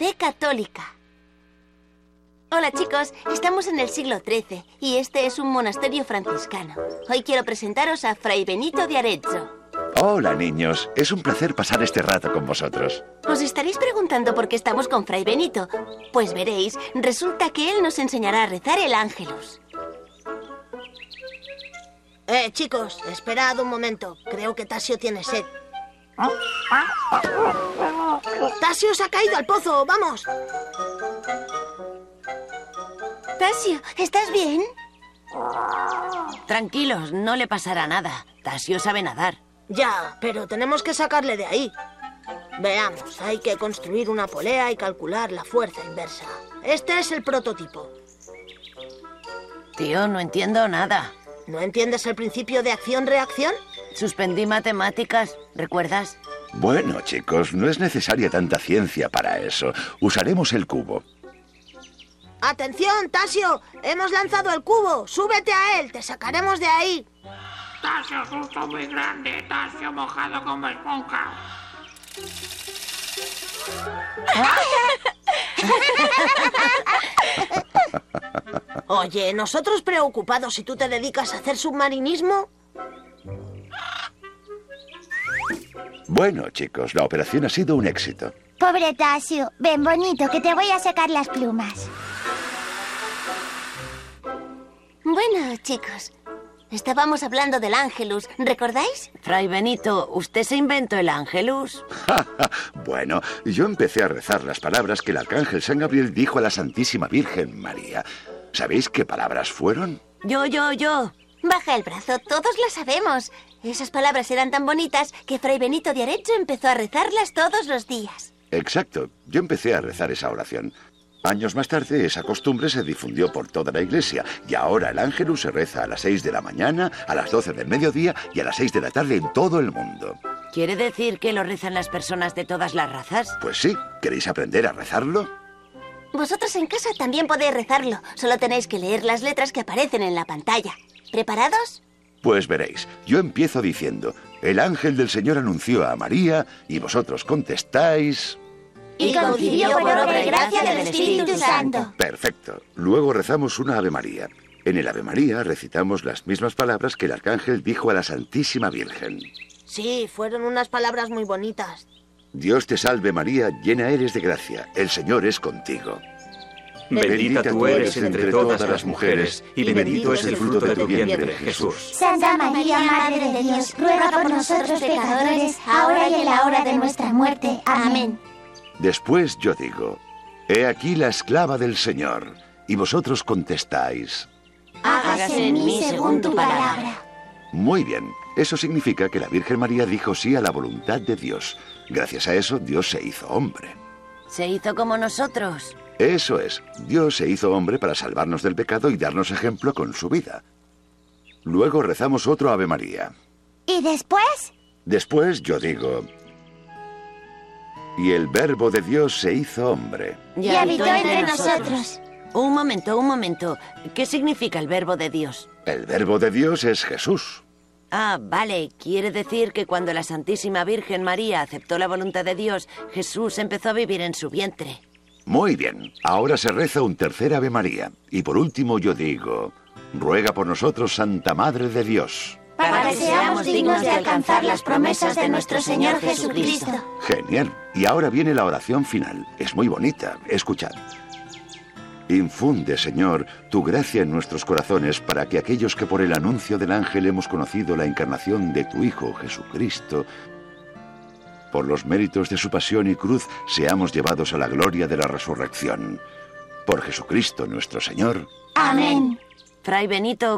Fe Católica. Hola chicos, estamos en el siglo XIII y este es un monasterio franciscano. Hoy quiero presentaros a Fray Benito de Arezzo. Hola niños, es un placer pasar este rato con vosotros. Os estaréis preguntando por qué estamos con Fray Benito. Pues veréis, resulta que él nos enseñará a rezar el Ángelus. Chicos, esperad un momento. Creo que Tasio tiene sed. ¡Tasio se ha caído al pozo! ¡Vamos! Tasio, ¿estás bien? Tranquilos, no le pasará nada. Tasio sabe nadar. Ya, pero tenemos que sacarle de ahí. Veamos, hay que construir una polea y calcular la fuerza inversa. Este es el prototipo. Tío, no entiendo nada. ¿No entiendes el principio de acción-reacción? Suspendí matemáticas, ¿recuerdas? Bueno, chicos, no es necesaria tanta ciencia para eso. Usaremos el cubo. ¡Atención, Tasio! ¡Hemos lanzado el cubo! ¡Súbete a él! ¡Te sacaremos de ahí! Tasio susto muy grande, Tasio mojado como esponja. Oye, ¿nosotros preocupados si tú te dedicas a hacer submarinismo? Bueno, chicos, la operación ha sido un éxito. Pobre Tasio, ven bonito, que te voy a sacar las plumas. Bueno, chicos, estábamos hablando del Ángelus, ¿recordáis? Fray Benito, ¿usted se inventó el Ángelus? Bueno, yo empecé a rezar las palabras que el arcángel San Gabriel dijo a la Santísima Virgen María. ¿Sabéis qué palabras fueron? Yo. Baja el brazo, todos lo sabemos. Esas palabras eran tan bonitas que Fray Benito de Arezzo empezó a rezarlas todos los días. Exacto, yo empecé a rezar esa oración. Años más tarde, esa costumbre se difundió por toda la iglesia y ahora el Ángelus se reza a las 6 de la mañana, a las 12 del mediodía y a las 6 de la tarde en todo el mundo. ¿Quiere decir que lo rezan las personas de todas las razas? Pues sí, ¿queréis aprender a rezarlo? Vosotros en casa también podéis rezarlo. Solo tenéis que leer las letras que aparecen en la pantalla. ¿Preparados? Pues veréis, yo empiezo diciendo: el ángel del Señor anunció a María y vosotros contestáis... Y concibió por obra y gracia del Espíritu Santo. Perfecto. Luego rezamos una Ave María. En el Ave María recitamos las mismas palabras que el arcángel dijo a la Santísima Virgen. Sí, fueron unas palabras muy bonitas. Dios te salve María, llena eres de gracia, el Señor es contigo. Bendita tú eres entre todas las mujeres, y bendito es el fruto de tu vientre, Jesús. Santa María, Madre de Dios, ruega por nosotros pecadores, ahora y en la hora de nuestra muerte. Amén. Después yo digo: he aquí la esclava del Señor, y vosotros contestáis: Hágase en mí según tu palabra. Muy bien, eso significa que la Virgen María dijo sí a la voluntad de Dios. Gracias a eso, Dios se hizo hombre. Se hizo como nosotros. Eso es, Dios se hizo hombre para salvarnos del pecado y darnos ejemplo con su vida. Luego rezamos otro Ave María. ¿Y después? Después yo digo: y el Verbo de Dios se hizo hombre. Y habitó entre nosotros. Un momento. ¿Qué significa el Verbo de Dios? El Verbo de Dios es Jesús. Ah, vale. Quiere decir que cuando la Santísima Virgen María aceptó la voluntad de Dios, Jesús empezó a vivir en su vientre. Muy bien. Ahora se reza un tercer Ave María. Y por último yo digo: ruega por nosotros, Santa Madre de Dios. Para que seamos dignos de alcanzar las promesas de nuestro Señor Jesucristo. Genial. Y ahora viene la oración final. Es muy bonita. Escuchad. Infunde, Señor, tu gracia en nuestros corazones para que aquellos que por el anuncio del ángel hemos conocido la encarnación de tu Hijo Jesucristo, por los méritos de su pasión y cruz, seamos llevados a la gloria de la resurrección. Por Jesucristo nuestro Señor. Amén. Fray Benito,